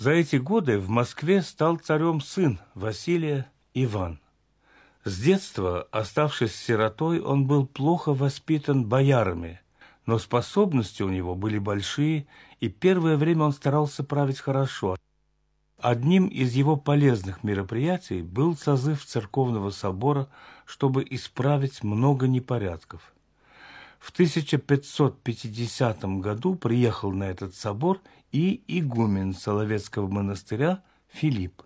За эти годы в Москве стал царем сын Василия Иван. С детства, оставшись сиротой, он был плохо воспитан боярами, но способности у него были большие, и первое время он старался править хорошо. Одним из его полезных мероприятий был созыв церковного собора, чтобы исправить много непорядков. В 1550 году приехал на этот собор и игумен Соловецкого монастыря Филипп.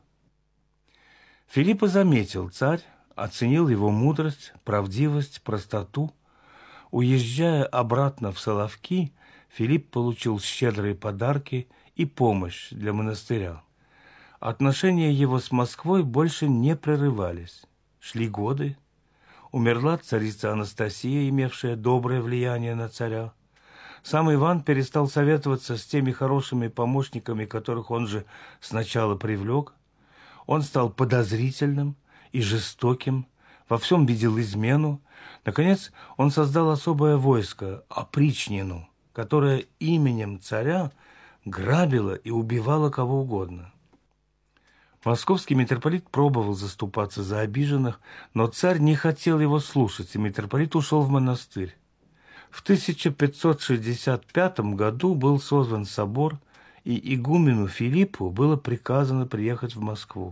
Филиппа заметил царь, оценил его мудрость, правдивость, простоту. Уезжая обратно в Соловки, Филипп получил щедрые подарки и помощь для монастыря. Отношения его с Москвой больше не прерывались. Шли годы. Умерла царица Анастасия, имевшая доброе влияние на царя. Сам Иван перестал советоваться с теми хорошими помощниками, которых он же сначала привлек. Он стал подозрительным и жестоким, во всем видел измену. Наконец, он создал особое войско, опричнину, которое именем царя грабило и убивало кого угодно. Московский митрополит пробовал заступаться за обиженных, но царь не хотел его слушать, и митрополит ушел в монастырь. В 1565 году был создан собор, и игумену Филиппу было приказано приехать в Москву.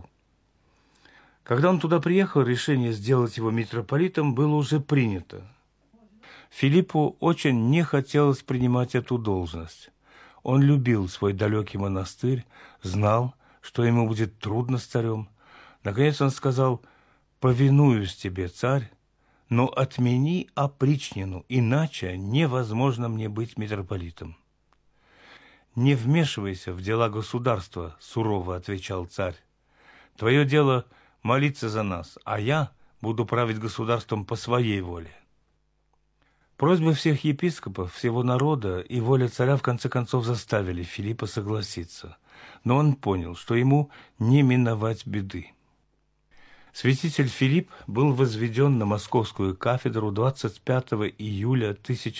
Когда он туда приехал, решение сделать его митрополитом было уже принято. Филиппу очень не хотелось принимать эту должность. Он любил свой далекий монастырь, знал, что ему будет трудно с царем. Наконец он сказал: «Повинуюсь тебе, царь, но отмени опричнину, иначе невозможно мне быть митрополитом». «Не вмешивайся в дела государства», — сурово отвечал царь. «Твое дело молиться за нас, а я буду править государством по своей воле». Просьбы всех епископов, всего народа и воля царя в конце концов заставили Филиппа согласиться. Но он понял, что ему не миновать беды. Святитель Филипп был возведен на московскую кафедру 25 июля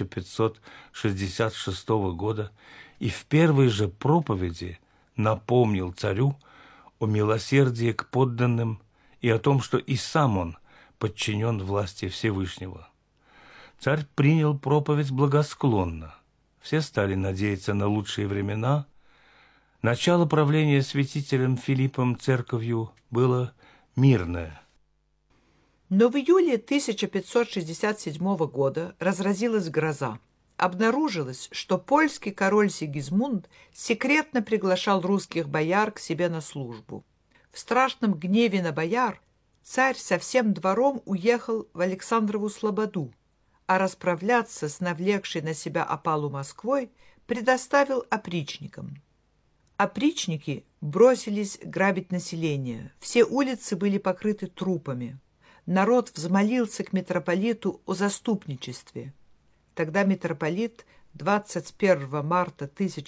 1566 года и в первой же проповеди напомнил царю о милосердии к подданным и о том, что и сам он подчинен власти Всевышнего. Царь принял проповедь благосклонно. Все стали надеяться на лучшие времена. Начало правления святителем Филиппом церковью было мирное. Но в июле 1567 года разразилась гроза. Обнаружилось, что польский король Сигизмунд секретно приглашал русских бояр к себе на службу. В страшном гневе на бояр царь со всем двором уехал в Александрову слободу, а расправляться с навлекшей на себя опалу Москвой предоставил опричникам. Опричники бросились грабить население. Все улицы были покрыты трупами. Народ взмолился к митрополиту о заступничестве. Тогда митрополит 21 марта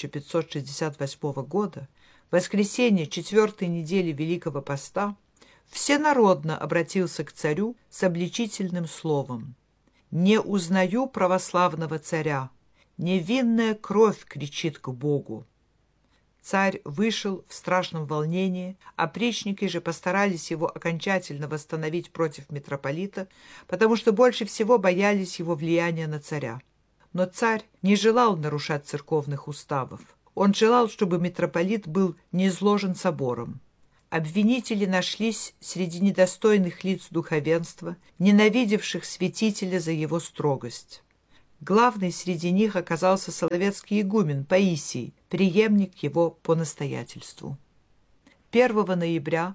1568 года, воскресенье 4-й недели Великого Поста, всенародно обратился к царю с обличительным словом: «Не узнаю православного царя, невинная кровь кричит к Богу». Царь вышел в страшном волнении, опричники же постарались его окончательно восстановить против митрополита, потому что больше всего боялись его влияния на царя. Но царь не желал нарушать церковных уставов. Он желал, чтобы митрополит был низложен собором. Обвинители нашлись среди недостойных лиц духовенства, ненавидевших святителя за его строгость. Главный среди них оказался соловецкий игумен Паисий, преемник его по настоятельству. 1 ноября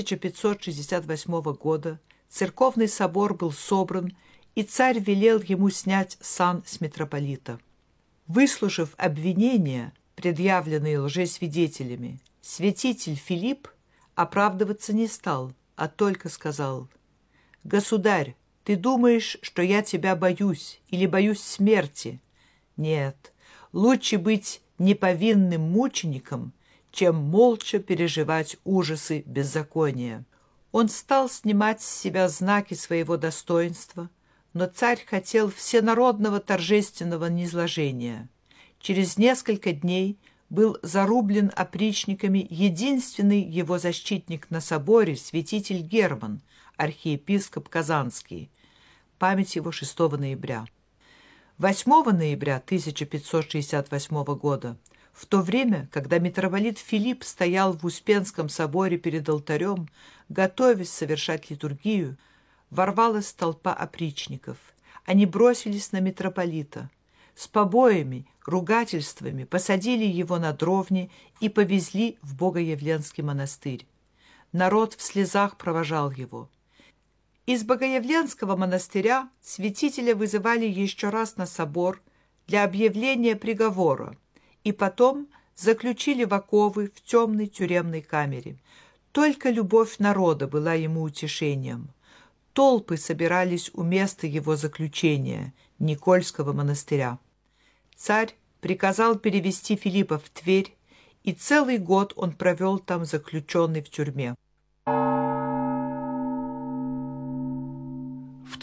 1568 года церковный собор был собран, и царь велел ему снять сан с митрополита. Выслушав обвинения, предъявленные лжесвидетелями, святитель Филипп оправдываться не стал, а только сказал: «Государь, ты думаешь, что я тебя боюсь или боюсь смерти? Нет, лучше быть неповинным мучеником, чем молча переживать ужасы беззакония». Он стал снимать с себя знаки своего достоинства, но царь хотел всенародного торжественного низложения. Через несколько дней был зарублен опричниками единственный его защитник на соборе, святитель Герман, архиепископ Казанский. Память его 6 ноября. 8 ноября 1568 года, в то время, когда митрополит Филипп стоял в Успенском соборе перед алтарем, готовясь совершать литургию, ворвалась толпа опричников. Они бросились на митрополита. С побоями, ругательствами посадили его на дровни и повезли в Богоявленский монастырь. Народ в слезах провожал его. Из Богоявленского монастыря святителя вызывали еще раз на собор для объявления приговора и потом заключили в оковы в темной тюремной камере. Только любовь народа была ему утешением. Толпы собирались у места его заключения, Никольского монастыря. Царь приказал перевести Филиппа в Тверь, и целый год он провел там заключенный в тюрьме. В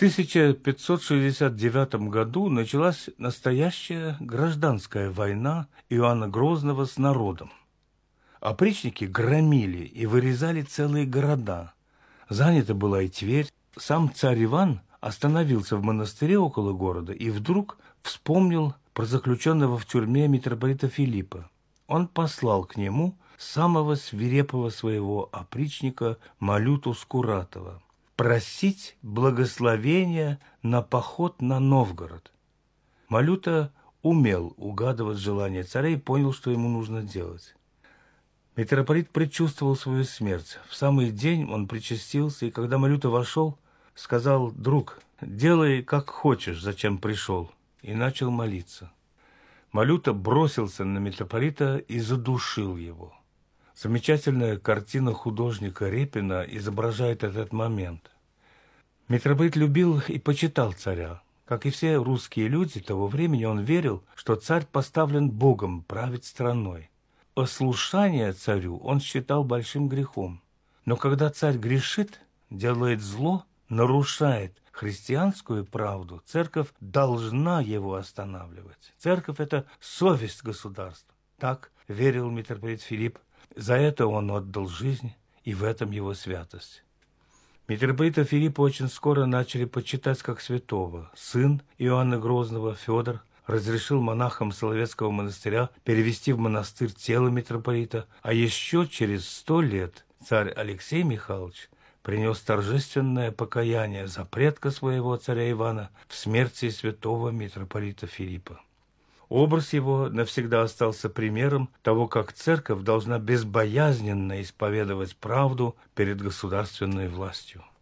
1569 году началась настоящая гражданская война Иоанна Грозного с народом. Опричники громили и вырезали целые города. Занята была и Тверь. Сам царь Иван остановился в монастыре около города и вдруг вспомнил про заключенного в тюрьме митрополита Филиппа. Он послал к нему самого свирепого своего опричника Малюту Скуратова просить благословения на поход на Новгород. Малюта умел угадывать желания царя и понял, что ему нужно делать. Митрополит предчувствовал свою смерть. В самый день он причастился, и когда Малюта вошел, сказал: «Друг, делай, как хочешь, зачем пришел», и начал молиться. Малюта бросился на митрополита и задушил его. Замечательная картина художника Репина изображает этот момент. Митрополит любил и почитал царя. Как и все русские люди того времени, он верил, что царь поставлен Богом править страной. Послушание царю он считал большим грехом. Но когда царь грешит, делает зло, нарушает христианскую правду, церковь должна его останавливать. Церковь – это совесть государства. Так верил митрополит Филипп. За это он отдал жизнь, и в этом его святость. Митрополита Филиппа очень скоро начали почитать как святого. Сын Иоанна Грозного, Федор, разрешил монахам Соловецкого монастыря перевести в монастырь тело митрополита, а еще через 100 лет царь Алексей Михайлович принес торжественное покаяние за предка своего царя Ивана в смерти святого митрополита Филиппа. Образ его навсегда остался примером того, как церковь должна безбоязненно исповедовать правду перед государственной властью.